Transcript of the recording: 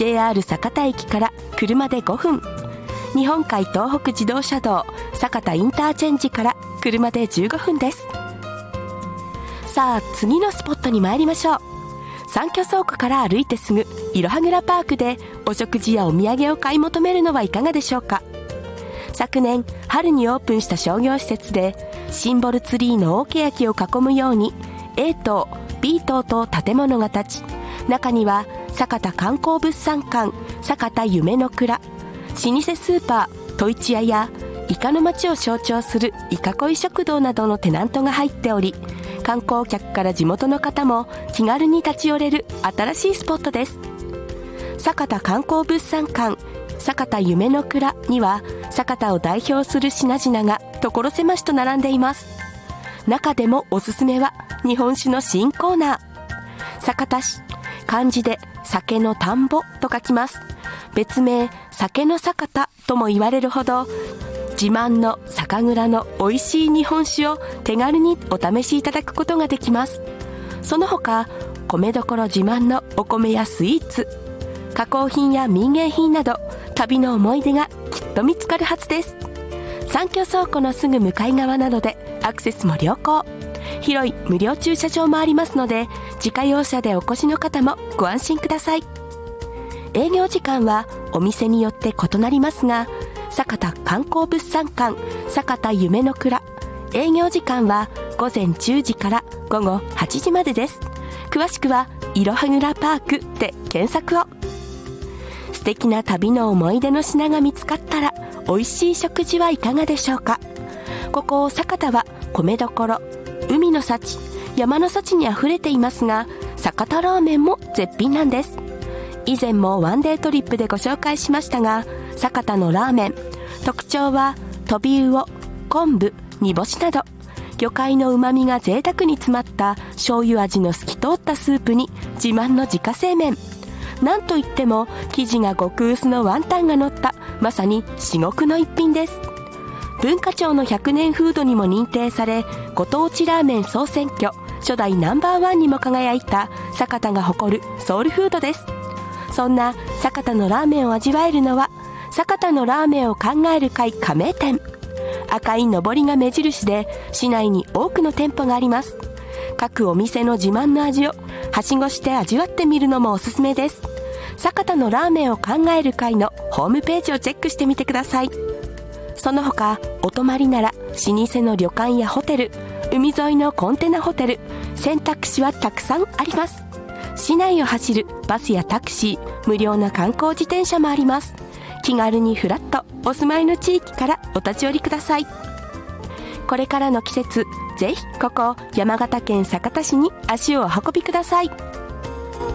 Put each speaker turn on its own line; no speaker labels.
JR 酒田駅から車で5分、日本海東北自動車道酒田インターチェンジから車で15分です。さあ次のスポットに参りましょう。三居倉庫から歩いてすぐいろはぐらパークでお食事やお土産を買い求めるのはいかがでしょうか。昨年春にオープンした商業施設でシンボルツリーの大けやきを囲むように A 棟 B 棟と建物が建ち、中には酒田観光物産館酒田夢の蔵、老舗スーパートイチ屋やイカの町を象徴するイカ恋食堂などのテナントが入っており、観光客から地元の方も気軽に立ち寄れる新しいスポットです。酒田観光物産館酒田夢の蔵には酒田を代表する品々が所狭しと並んでいます。中でもおすすめは日本酒の新コーナー。酒田市、漢字で酒の田んぼと書きます。別名酒の酒田とも言われるほど自慢の酒蔵の美味しい日本酒を手軽にお試しいただくことができます。その他米どころ自慢のお米やスイーツ、加工品や民芸品など旅の思い出がきっと見つかるはずです。三居倉庫のすぐ向かい側なのでアクセスも良好、広い無料駐車場もありますので自家用車でお越しの方もご安心ください。営業時間はお店によって異なりますが、酒田観光物産館酒田夢の蔵、営業時間は午前10時から午後8時までです。詳しくはいろはぐらパークで検索を。素敵な旅の思い出の品が見つかったら美味しい食事はいかがでしょうか。ここ酒田は米どころ、海の幸、山の幸にあふれていますが、酒田ラーメンも絶品なんです。以前もワンデートリップでご紹介しましたが、酒田のラーメン特徴はトビウオ、昆布、煮干しなど魚介の旨味が贅沢に詰まった醤油味の透き通ったスープに自慢の自家製麺、なんといっても生地が極薄のワンタンが乗ったまさに至極の一品です。文化庁の100年フードにも認定され、ご当地ラーメン総選挙初代ナンバーワンにも輝いた酒田が誇るソウルフードです。そんな酒田のラーメンを味わえるのは酒田のラーメンを考える会加盟店。赤いのぼりが目印で市内に多くの店舗があります。各お店の自慢の味をはしごして味わってみるのもおすすめです。酒田のラーメンを考える会のホームページをチェックしてみてください。その他お泊まりなら老舗の旅館やホテル、海沿いのコンテナホテル、選択肢はたくさんあります。市内を走るバスやタクシー、無料な観光自転車もあります。気軽にフラッとお住まいの地域からお立ち寄りください。これからの季節、ぜひここ山形県酒田市に足をお運びください。